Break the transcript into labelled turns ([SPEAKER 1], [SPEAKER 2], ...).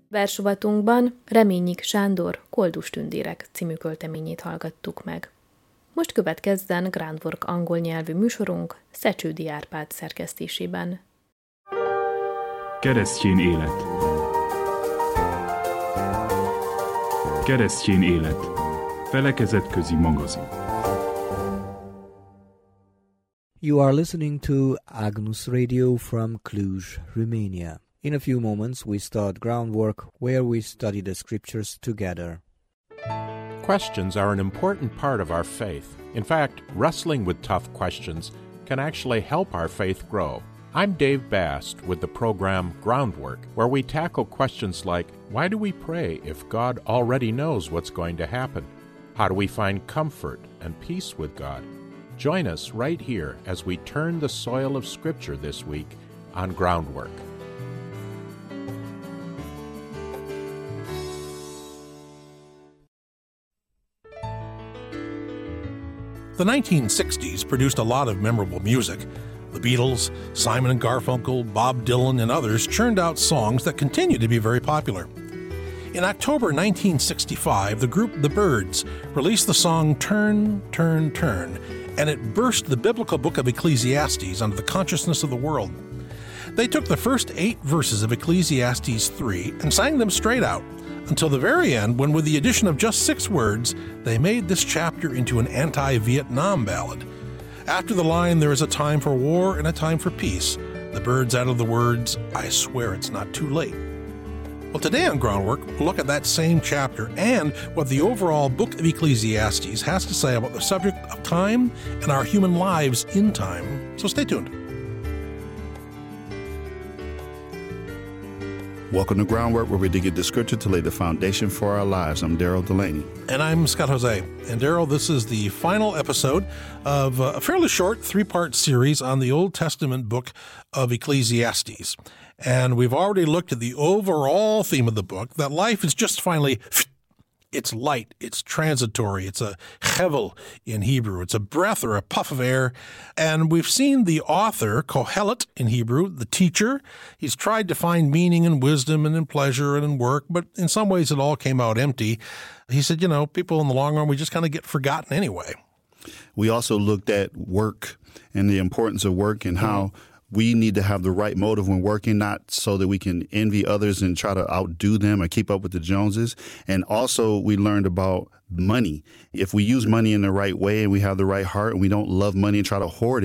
[SPEAKER 1] Versrovatunkban Reményik Sándor Koldus tündérek című költeményét hallgattuk meg. Most következzen Groundwork angol nyelvű műsorunk Szecsődi Árpád szerkesztésében.
[SPEAKER 2] Keresztjén élet. Keresztjén élet. Felekezetközi magazin.
[SPEAKER 3] You are listening to Agnus Radio from Cluj, Romania. In a few moments, we start Groundwork, where we study the scriptures together.
[SPEAKER 4] Questions are an important part of our faith. In fact, wrestling with tough questions can actually help our faith grow. I'm Dave Bast with the program Groundwork, where we tackle questions like, why do we pray if God already knows what's going to happen? How do we find comfort and peace with God? Join us right here as we turn the soil of Scripture this week on Groundwork.
[SPEAKER 5] The 1960s produced a lot of memorable music. The Beatles, Simon and Garfunkel, Bob Dylan, and others churned out songs that continue to be very popular. In October 1965, the group The Byrds released the song Turn, Turn, Turn, and it burst the biblical book of Ecclesiastes onto the consciousness of the world. They took the first 8 verses of Ecclesiastes 3 and sang them straight out, until the very end, when with the addition of just 6 words, they made this chapter into an anti-Vietnam ballad. After the line, there is a time for war and a time for peace, the Byrds added the words, I swear it's not too late. Well, today on Groundwork, we'll look at that same chapter and what the overall book of Ecclesiastes has to say about the subject of time and our human lives in time. So stay tuned.
[SPEAKER 6] Welcome to Groundwork, where we dig into the scripture to lay the foundation for our lives. I'm Daryl Delaney.
[SPEAKER 5] And I'm Scott Jose. And Daryl, this is the final episode of a fairly short 3-part series on the Old Testament book of Ecclesiastes. And we've already looked at the overall theme of the book, that life is just finally, it's light, it's transitory, it's a hevel in Hebrew, it's a breath or a puff of air. And we've seen the author, Kohelet in Hebrew, the teacher. He's tried to find meaning in wisdom and in pleasure and in work, but in some ways it all came out empty. He said, people in the long run, we just kind of get forgotten anyway.
[SPEAKER 6] We also looked at work and the importance of work and how we need to have the right motive when working, not so that we can envy others and try to outdo them or keep up with the Joneses. And also we learned about money. If we use money in the right way and we have the right heart and we don't love money and try to hoard it,